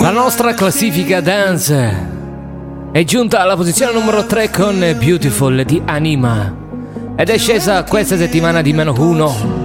La nostra classifica dance è giunta alla posizione numero 3 con Beautiful di Anima ed è scesa questa settimana di -1